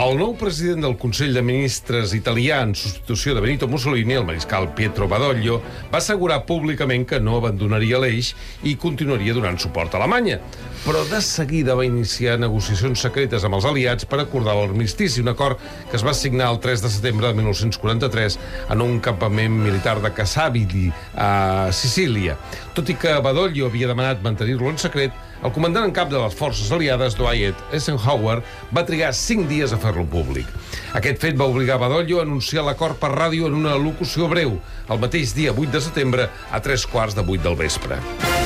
El nou president del Consell de Ministres italià en substitució de Benito Mussolini, el mariscal Pietro Badoglio, va assegurar públicament que no abandonaria l'eix i continuaria donant suport a Alemanya. Però de seguida va iniciar negociacions secretes amb els aliats per acordar l'armistici, un acord que es va signar el 3 de setembre de 1943 en un campament militar de Cassavili, a Sicília. Tot i que Badoglio havia demanat mantenir-lo en secret, el comandant en cap de les forces aliades, Dwight Eisenhower, va trigar 5 dies a fer-lo públic. Aquest fet va obligar Badoglio a anunciar l'acord per ràdio en una locució breu, el mateix dia 8 de setembre, a 7:45 del vespre.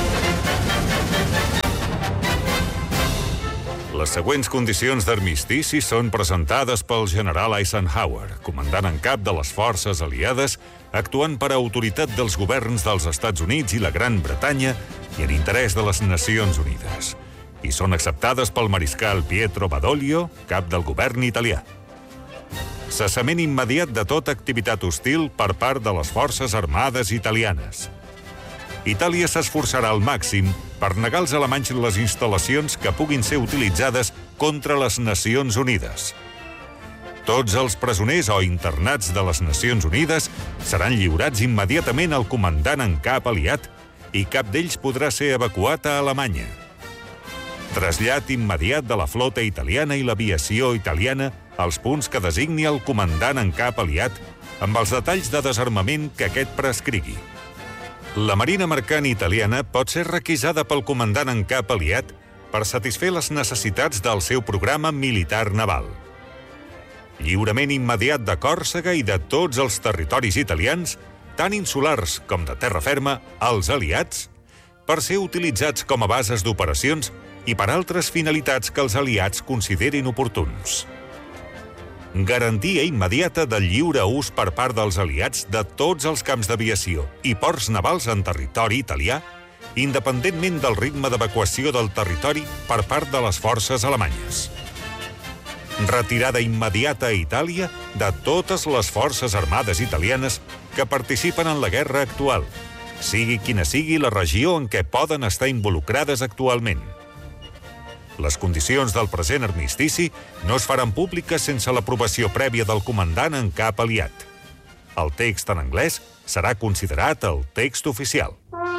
Les següents condicions d'armistici són presentades pel general Eisenhower, comandant en cap de les forces aliades, actuant per autoritat dels governs dels Estats Units i la Gran Bretanya i en interès de les Nacions Unides. I són acceptades pel mariscal Pietro Badoglio, cap del govern italià. Cessament immediat de tota activitat hostil per part de les forces armades italianes. Itàlia s'esforçarà al màxim per negar als alemanys les instal·lacions que puguin ser utilitzades contra les Nacions Unides. Tots els presoners o internats de les Nacions Unides seran lliurats immediatament al comandant en cap aliat i cap d'ells podrà ser evacuat a Alemanya. Trasllat immediat de la flota italiana i l'aviació italiana als punts que designi el comandant en cap aliat amb els detalls de desarmament que aquest prescrigui. La marina mercant italiana pot ser requisada pel comandant en cap aliat per satisfer les necessitats del seu programa militar naval. Lliurament immediat de Còrsega i de tots els territoris italians, tant insulars com de terra ferma, als aliats, per ser utilitzats com a bases d'operacions i per altres finalitats que els aliats considerin oportuns. Garantia immediata del lliure ús per part dels aliats de tots els camps d'aviació i ports navals en territori italià, independentment del ritme d'evacuació del territori per part de les forces alemanyes. Retirada immediata a Itàlia de totes les forces armades italianes que participen en la guerra actual, sigui quina sigui la regió en què poden estar involucrades actualment. Les condicions del present armistici no es faran públiques sense l'aprovació prèvia del comandant en cap aliat. El text en anglès serà considerat el text oficial.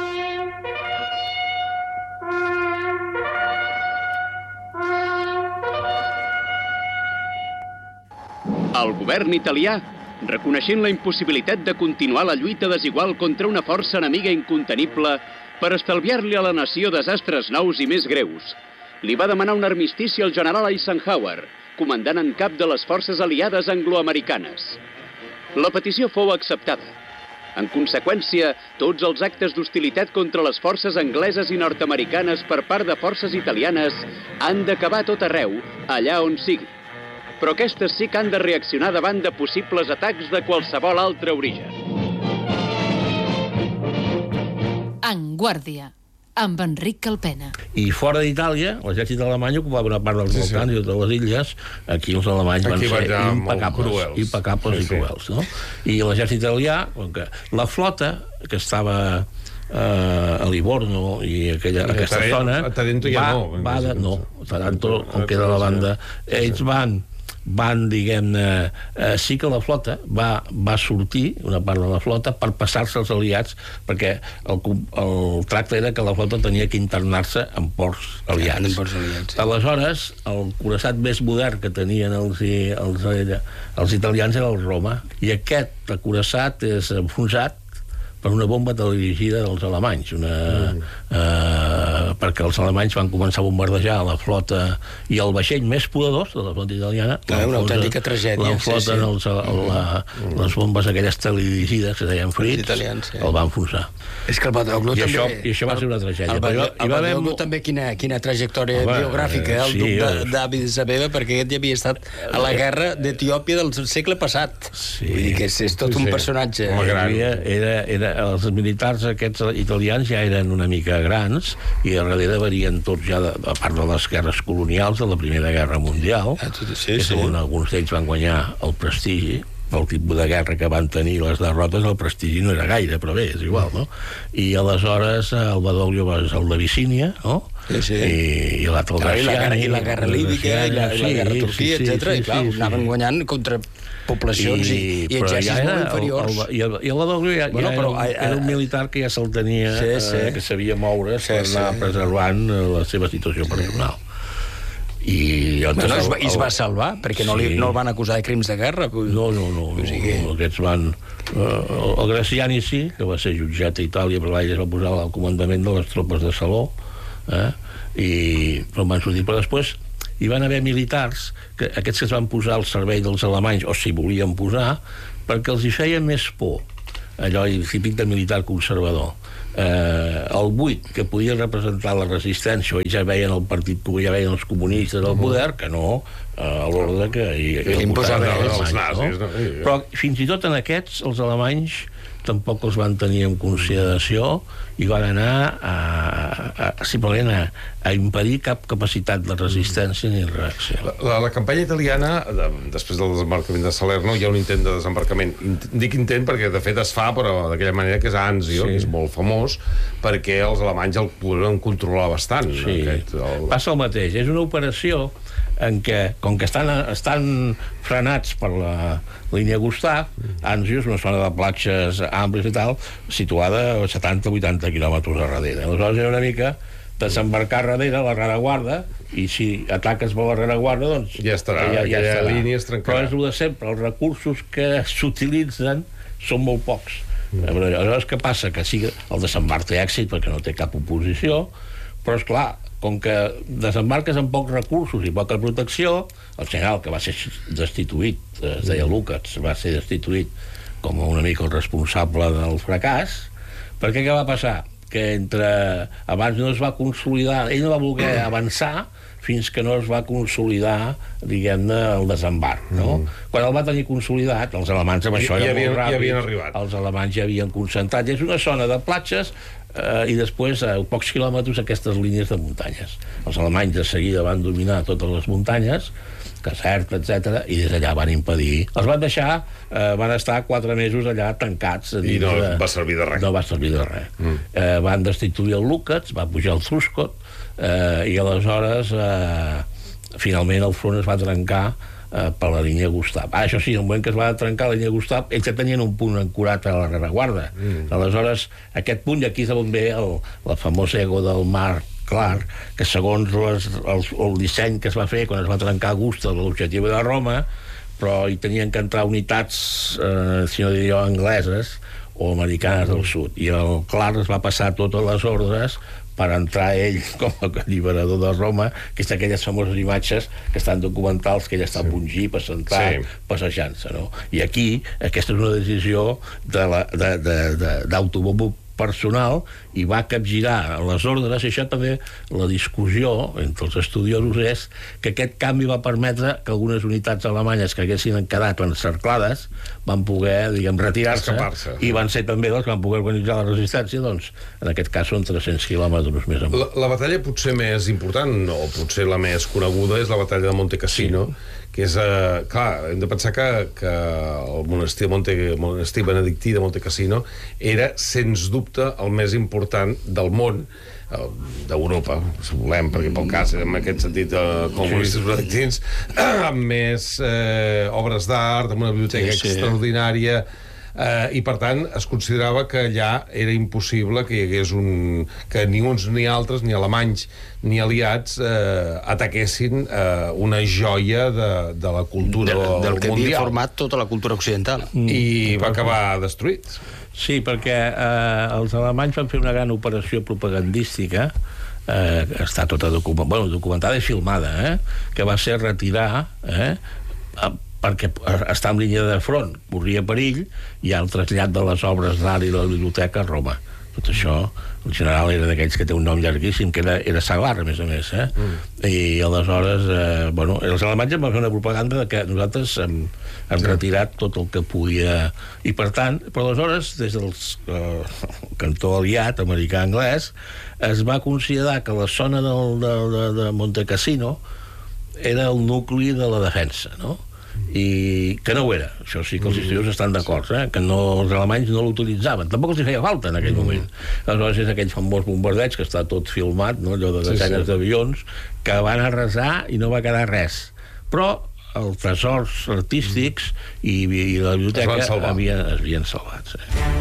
El govern italià, reconeixent la impossibilitat de continuar la lluita desigual contra una força enemiga incontenible per estalviar-li a la nació desastres nous i més greus, li va demanar un armistici al general Eisenhower, comandant en cap de les forces aliades angloamericanes. La petició fou acceptada. En conseqüència, tots els actes d'hostilitat contra les forces angleses i nord-americanes per part de forces italianes han d'acabar tot arreu, allà on sigui. Però aquestes sí que han de reaccionar davant de possibles atacs de qualsevol altre origen. En Guàrdia, amb Enric Calpena. I fora d'Itàlia, l'exèrcit alemany ocupava una part dels Balcans i de les illes. Aquí els alemanys van ser impecables i cruels. No? I l'exèrcit italià, la flota que estava a Livorno i aquesta zona... A Tarento ja no. No, Taranto, com queda la banda, ells van, diguem-ne, sí que la flota va sortir, una part de la flota, per passar-se als aliats, perquè el tracte era que la flota tenia que internar-se en ports aliats. Aleshores, el cuirassat més modern que tenien els italians era el Roma, i aquest cuirassat és enfonsat per una bomba teledirigida dels alemanys, perquè els alemanys van començar a bombardejar la flota i el vaixell més poderós de la flota italiana. Una autèntica tragèdia. L'enfloten les bombes aquelles teledirigides que deien frits, el van enfonsar. És que el Badoglio també... I això va ser una tragèdia. El Badoglio també, quina trajectòria biogràfica, el duc d'Addis Abeba, perquè aquest ja havia estat a la guerra d'Etiòpia del segle passat. Vull dir que és tot un personatge. Els militars aquests italians ja eren una mica grans i a darrere varien tots ja, a part de les guerres colonials de la Primera Guerra Mundial, on alguns d'ells van guanyar el prestigi, pel tipus de guerra que van tenir les derrotes, el prestigi no era gaire, però bé, és igual, no? I aleshores el Badoglio va ser el de Vicínia, no? Sí. I l'altre el Graciani. I la guerra líbica, i la guerra Turquia, etc. I clar, anaven guanyant contra poblacions i exèrcits molt inferiors. I el Badoglio ja era un militar que ja se'l tenia, que sabia moure's per anar preservant la seva situació personal. I es va salvar perquè no el van acusar de crims de guerra. No, aquests van... El Graciani sí, que va ser jutjat a Itàlia, però ell es va posar al comandament de les tropes de Saló, però van sortir. Però després hi van haver militars, aquests que es van posar al servei dels alemanys, o s'hi volien posar, perquè els hi feia més por, allò típic de militar conservador. El buit que podia representar la resistència, ells ja veien el partit, ja veien els comunistes al poder, que no a l'ordre que imposaven els nazis. Però fins i tot en aquests, els alemanys tampoc els van tenir en consideració i van anar simplement a impedir cap capacitat de resistència ni reacció. La campanya italiana, després del desembarcament de Salerno, hi ha un intent de desembarcament. Dic intent perquè de fet es fa, però d'aquella manera que és a Anzio, que és molt famós, perquè els alemanys el poden controlar bastant. Passa el mateix. És una operació en què, com que estan frenats per la línia Gustav, Anzio és una zona de platges àmplies i tal, situada a 70-80 quilòmetres darrere. Aleshores era una mica desembarcar darrere la rereguarda, i si ataques per la rereguarda, doncs ja estarà, aquella línia es trencarà. Però és el de sempre, els recursos que s'utilitzen són molt pocs. Aleshores què passa? Que sí, el desembarc té èxit perquè no té cap oposició, però és clar, com que desembarques amb pocs recursos i poca protecció, el general que va ser destituït, es deia Lucas, va ser destituït com una mica el responsable del fracàs, perquè què va passar? Que abans no es va consolidar, ell no va voler avançar fins que no es va consolidar, diguem-ne, el desembarc, no? Quan el va tenir consolidat, els alemanys amb això era molt ràpid, els alemanys ja havien concentrat, és una zona de platges i després a pocs quilòmetres aquestes línies de muntanyes. Els alemanys de seguida van dominar totes les muntanyes, Caserta, etc., i des d'allà van impedir. Els van deixar, van estar 4 mesos allà tancats. I no va servir de res. No va servir de res. Van destituir el Lucas, va pujar el Truscott, i aleshores finalment el front es va trencar per la línia Gustav. Això sí, en el moment que es va trencar la línia Gustav, ells ja tenien un punt ancorat a la rereguarda. Aleshores, aquest punt, i aquí és on ve la famosa ego del Marc Clark, que segons el disseny que es va fer quan es va trencar Gustav, l'objectiu de Roma, però hi tenien que entrar unitats, si no diria angleses o americanes del sud, i el Clark es va passar totes les ordres per entrar ell com a alliberador de Roma, que és aquelles famoses imatges que estan documentals, que ell està a un jeep assentat, passejant-se, no? I aquí, aquesta és una decisió d'autobombo personal, i va capgirar les ordres, i això també, la discussió entre els estudiosos és que aquest canvi va permetre que algunes unitats alemanyes que haguessin quedat encerclades van poder, diguem, retirar-se, i van ser també els que van poder organitzar la resistència, doncs, en aquest cas són 300 quilòmetres més amunt. La batalla potser més important, o potser la més coneguda, és la batalla de Monte Cassino, que és, clar, hem de pensar que el monestir benedictí de Monte Cassino era, sens dubte, el més important del món, d'Europa, si volem, perquè pel cas, en aquest sentit, com monestis benedictins, amb més obres d'art, amb una biblioteca extraordinària, i per tant es considerava que allà era impossible que hi hagués que ni uns ni altres, ni alemanys ni aliats, ataquessin una joia de la cultura mundial, del que havia format tota la cultura occidental, i va acabar destruït. Sí, perquè els alemanys van fer una gran operació propagandística, està tota documentada i filmada, que va ser retirar perquè està en línia de front, corria perill, i el trasllat de les obres d'art i la biblioteca a Roma. Tot això, el general era d'aquells que té un nom llarguíssim, que era seglar, a més, i aleshores, els alemanys van fer una propaganda de que nosaltres hem retirat tot el que podia, i per tant, però aleshores, des del cantó aliat, americà-anglès, es va considerar que la zona de Monte Cassino era el nucli de la defensa, no? i que no ho era. Això sí que els historiadors estan d'acord, que els alemanys no l'utilitzaven. Tampoc els hi feia falta en aquell moment. Aleshores és aquell famós bombardeig que està tot filmat, no? Allò de desenes d'avions, que van arrasar i no va quedar res. Però els tresors artístics i la biblioteca es havien salvat.